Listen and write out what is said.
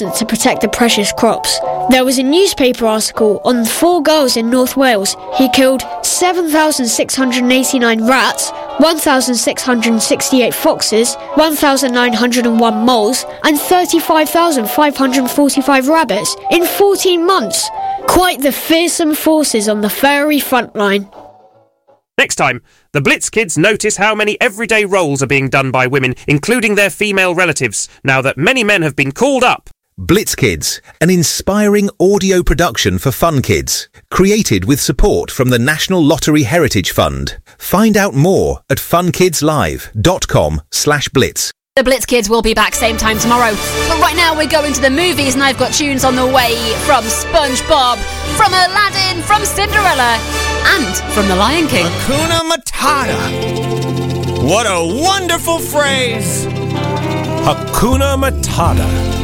important to protect the precious crops. There was a newspaper article on 4 girls in North Wales who killed 7,689 rats, 1,668 foxes, 1,901 moles, and 35,545 rabbits in 14 months. Quite the fearsome forces on the furry front line. Next time, the Blitz kids notice how many everyday roles are being done by women, including their female relatives, now that many men have been called up. Blitz Kids, an inspiring audio production for fun kids, created with support from the National Lottery Heritage Fund. Find out more at funkidslive.com/blitz. The Blitz Kids will be back same time tomorrow. But right now we're going to the movies and I've got tunes on the way from SpongeBob, from Aladdin, from Cinderella, and from The Lion King. Hakuna Matata. What a wonderful phrase. Hakuna Matata.